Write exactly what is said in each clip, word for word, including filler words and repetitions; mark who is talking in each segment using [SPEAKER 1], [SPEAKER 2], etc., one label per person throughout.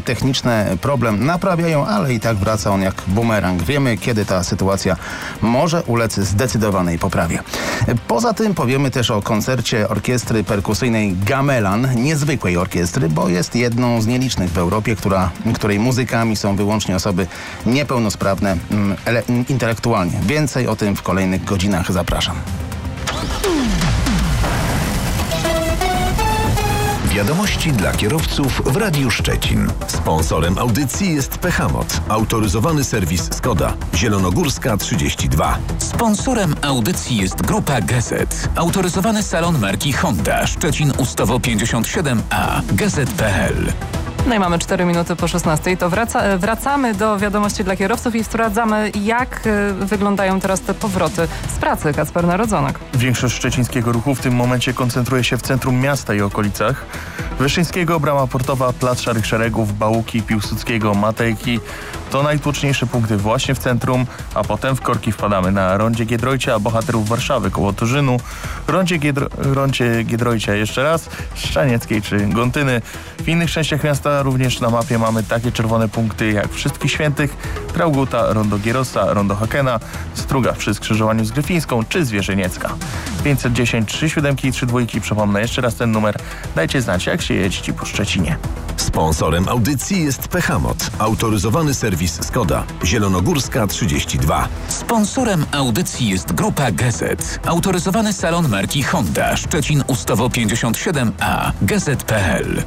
[SPEAKER 1] techniczne problem naprawiają, ale i tak wraca on jak bumerang. Wiemy, kiedy ta sytuacja może ulec zdecydowanej poprawie. Poza tym powiemy też o koncercie orkiestry perkusyjnej Gamelan, niezwykłej orkiestry, bo jest jedną z nielicznych w Europie, która, której muzykami są wyłącznie osoby niepełnosprawne ele, intelektualnie. Więcej o tym w kolejnych godzinach. Zapraszam.
[SPEAKER 2] Wiadomości dla kierowców w Radiu Szczecin. Sponsorem audycji jest Pehamot, autoryzowany serwis Skoda, Zielonogórska trzydzieści dwa.
[SPEAKER 3] Sponsorem audycji jest Grupa Gazet, autoryzowany salon marki Honda, Szczecin Ustawo pięćdziesiąt siedem A, gazet kropka p l.
[SPEAKER 4] No i mamy cztery minuty po szesnastej. To wraca, wracamy do wiadomości dla kierowców i sprawdzamy, jak wyglądają teraz te powroty z pracy. Kacper Narodzonek.
[SPEAKER 5] Większość szczecińskiego ruchu w tym momencie koncentruje się w centrum miasta i okolicach. Wyszyńskiego, Brama Portowa, Plac Szarych Szeregów, Bałuki, Piłsudskiego, Matejki. To najtłoczniejsze punkty właśnie w centrum, a potem w korki wpadamy na Rondzie Giedroycia, Bohaterów Warszawy koło Turzynu, Rondzie, Giedro, Rondzie Giedroycia jeszcze raz, Szczanieckiej czy Gontyny. W innych częściach miasta również na mapie mamy takie czerwone punkty jak Wszystkich Świętych, Trauguta, Rondo Gierosa, Rondo Hakena, Struga przy skrzyżowaniu z Gryfińską czy Zwierzyniecka. pięćset dziesięć, trzy siódemki i trzy dwójki, przypomnę jeszcze raz ten numer. Dajcie znać, jak się jeździ po Szczecinie.
[SPEAKER 2] Sponsorem audycji jest Pehamot, autoryzowany serwis Skoda, Zielonogórska trzydzieści dwa.
[SPEAKER 3] Sponsorem audycji jest Grupa Gazet, autoryzowany salon marki Honda, Szczecin Ustawo pięćdziesiąt siedem A, gazet kropka p l.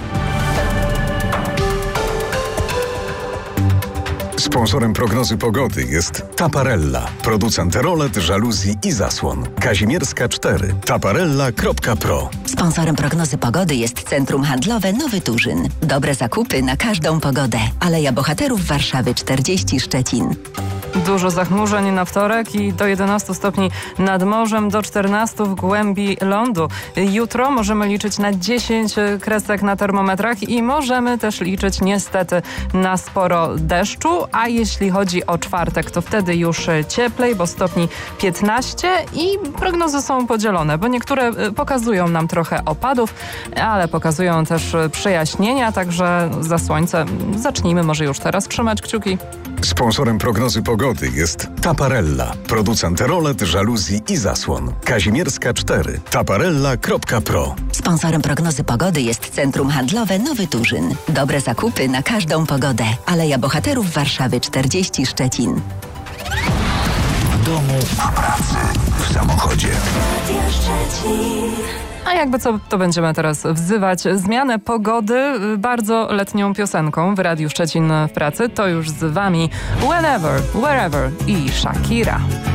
[SPEAKER 6] Sponsorem prognozy pogody jest Taparella, producent rolet, żaluzji i zasłon. Kazimierska cztery, taparella kropka pro.
[SPEAKER 7] Sponsorem prognozy pogody jest Centrum Handlowe Nowy Turzyn. Dobre zakupy na każdą pogodę. Aleja Bohaterów Warszawy czterdzieści Szczecin.
[SPEAKER 4] Dużo zachmurzeń na wtorek i do jedenastu stopni nad morzem, do czternastu w głębi lądu. Jutro możemy liczyć na dziesięć kresek na termometrach i możemy też liczyć niestety na sporo deszczu, a jeśli chodzi o czwartek, to wtedy już cieplej, bo stopni piętnaście i prognozy są podzielone, bo niektóre pokazują nam trochę opadów, ale pokazują też przejaśnienia, także za słońce zacznijmy może już teraz trzymać kciuki.
[SPEAKER 6] Sponsorem prognozy pogody jest Taparella, producent rolet, żaluzji i zasłon. Kazimierska cztery, taparella kropka pro.
[SPEAKER 7] Sponsorem prognozy pogody jest Centrum Handlowe Nowy Turzyn. Dobre zakupy na każdą pogodę. Aleja Bohaterów Warszawy czterdzieści Szczecin.
[SPEAKER 2] W domu, w pracy, w samochodzie.
[SPEAKER 4] A jakby co, to będziemy teraz wzywać zmianę pogody bardzo letnią piosenką w Radiu Szczecin w pracy. To już z wami Whenever, Wherever i Shakira.